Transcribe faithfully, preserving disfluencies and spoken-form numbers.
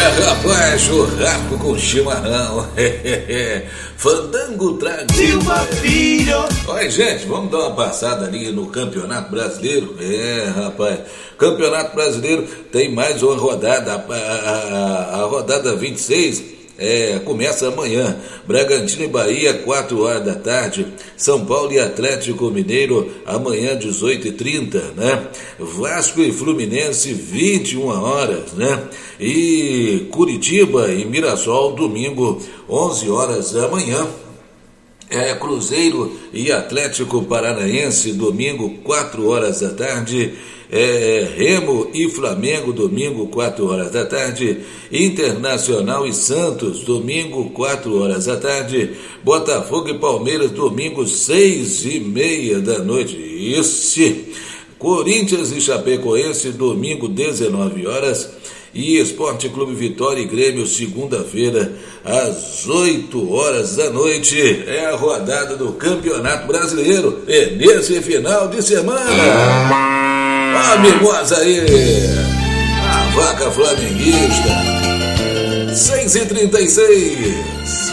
Rapaz, churrasco com chimarrão. Fandango Silva Filho. Oi, gente, vamos dar uma passada ali no Campeonato Brasileiro. É, rapaz, Campeonato Brasileiro tem mais uma rodada. A, a, a rodada vinte e seis é, começa amanhã. Bragantino e Bahia, quatro horas da tarde. São Paulo e Atlético Mineiro, amanhã, dezoito e trinta, né? Vasco e Fluminense, vinte e uma horas, né? E Curitiba e Mirassol, domingo, onze horas da manhã. É, Cruzeiro e Atlético Paranaense, domingo, quatro horas da tarde. É, Remo e Flamengo, domingo, quatro horas da tarde. Internacional e Santos, domingo, quatro horas da tarde. Botafogo e Palmeiras, domingo, seis e meia da noite. Esse. Corinthians e Chapecoense, domingo, dezenove horas. E Esporte Clube Vitória e Grêmio, segunda-feira, às oito horas da noite. É a rodada do Campeonato Brasileiro. É nesse final de semana. Ó, mimosa aí. A vaca flamenguista. seis e trinta e seis.